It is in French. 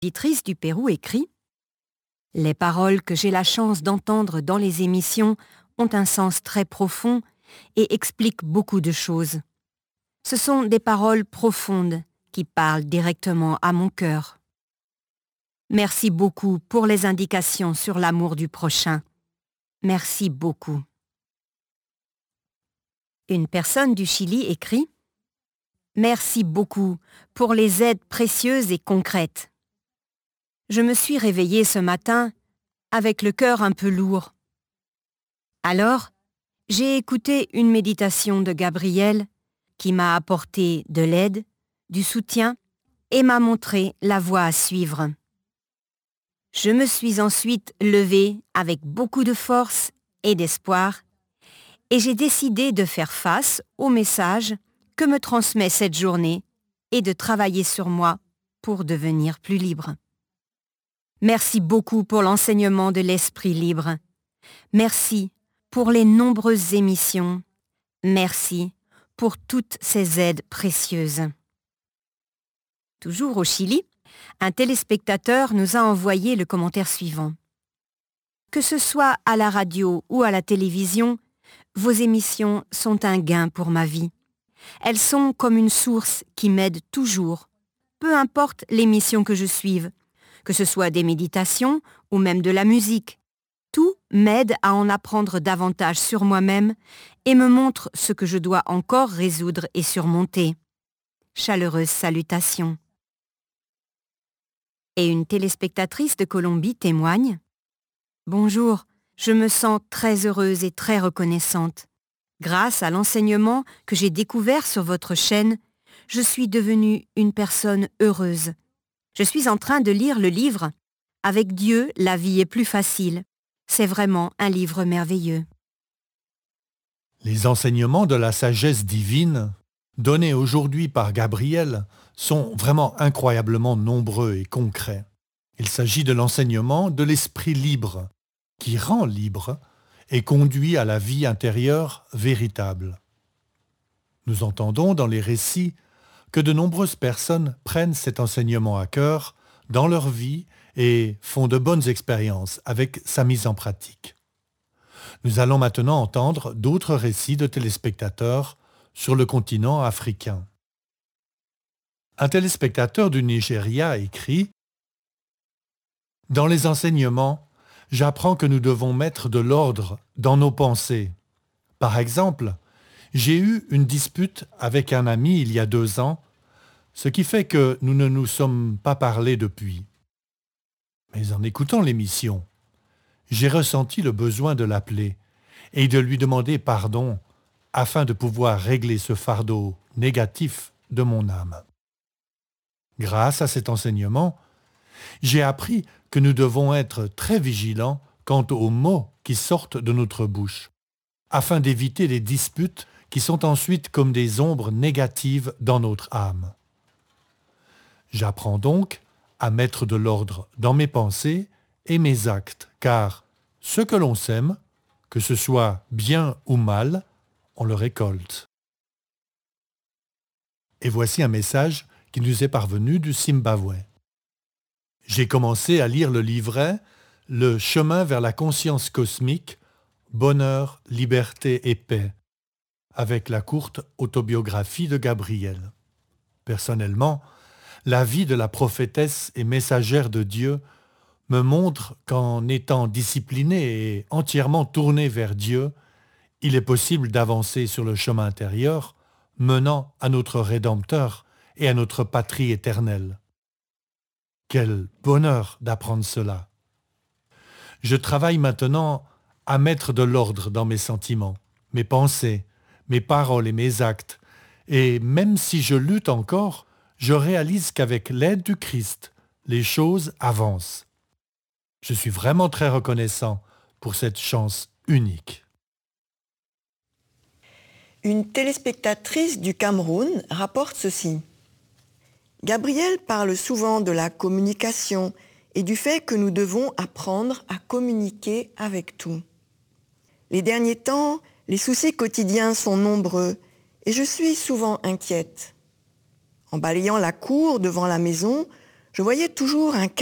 L'éditrice du Pérou écrit « Les paroles que j'ai la chance d'entendre dans les émissions ont un sens très profond et expliquent beaucoup de choses. Ce sont des paroles profondes qui parlent directement à mon cœur. Merci beaucoup pour les indications sur l'amour du prochain. Merci beaucoup. » Une personne du Chili écrit « Merci beaucoup pour les aides précieuses et concrètes. Je me suis réveillée ce matin avec le cœur un peu lourd. Alors, j'ai écouté une méditation de Gabriel qui m'a apporté de l'aide, du soutien et m'a montré la voie à suivre. Je me suis ensuite levée avec beaucoup de force et d'espoir et j'ai décidé de faire face au message que me transmet cette journée et de travailler sur moi pour devenir plus libre. Merci beaucoup pour l'enseignement de l'esprit libre. Merci pour les nombreuses émissions. Merci pour toutes ces aides précieuses. Toujours au Chili, un téléspectateur nous a envoyé le commentaire suivant. Que ce soit à la radio ou à la télévision, vos émissions sont un gain pour ma vie. Elles sont comme une source qui m'aide toujours, peu importe l'émission que je suive, que ce soit des méditations ou même de la musique. Tout m'aide à en apprendre davantage sur moi-même et me montre ce que je dois encore résoudre et surmonter. Chaleureuse salutation. Et une téléspectatrice de Colombie témoigne. Bonjour, je me sens très heureuse et très reconnaissante. Grâce à l'enseignement que j'ai découvert sur votre chaîne, je suis devenue une personne heureuse. Je suis en train de lire le livre « Avec Dieu, la vie est plus facile ». C'est vraiment un livre merveilleux. Les enseignements de la sagesse divine, donnés aujourd'hui par Gabriel, sont vraiment incroyablement nombreux et concrets. Il s'agit de l'enseignement de l'esprit libre, qui rend libre et conduit à la vie intérieure véritable. Nous entendons dans les récits que de nombreuses personnes prennent cet enseignement à cœur dans leur vie et font de bonnes expériences avec sa mise en pratique. Nous allons maintenant entendre d'autres récits de téléspectateurs sur le continent africain. Un téléspectateur du Nigeria écrit « Dans les enseignements, j'apprends que nous devons mettre de l'ordre dans nos pensées. Par exemple, j'ai eu une dispute avec un ami il y a 2 ans, ce qui fait que nous ne nous sommes pas parlé depuis. Mais en écoutant l'émission, j'ai ressenti le besoin de l'appeler et de lui demander pardon afin de pouvoir régler ce fardeau négatif de mon âme. Grâce à cet enseignement, j'ai appris que nous devons être très vigilants quant aux mots qui sortent de notre bouche, afin d'éviter les disputes qui sont ensuite comme des ombres négatives dans notre âme. J'apprends donc à mettre de l'ordre dans mes pensées et mes actes, car ce que l'on sème, que ce soit bien ou mal, on le récolte. » Et voici un message qui nous est parvenu du Zimbabwe. J'ai commencé à lire le livret « Le chemin vers la conscience cosmique, bonheur, liberté et paix » avec la courte autobiographie de Gabriel. Personnellement, la vie de la prophétesse et messagère de Dieu me montre qu'en étant discipliné et entièrement tourné vers Dieu, il est possible d'avancer sur le chemin intérieur menant à notre Rédempteur et à notre patrie éternelle. Quel bonheur d'apprendre cela! Je travaille maintenant à mettre de l'ordre dans mes sentiments, mes pensées, mes paroles et mes actes, et même si je lutte encore, je réalise qu'avec l'aide du Christ, les choses avancent. Je suis vraiment très reconnaissant pour cette chance unique. Une téléspectatrice du Cameroun rapporte ceci. Gabriel parle souvent de la communication et du fait que nous devons apprendre à communiquer avec tout. Les derniers temps, les soucis quotidiens sont nombreux et je suis souvent inquiète. En balayant la cour devant la maison, Je voyais toujours un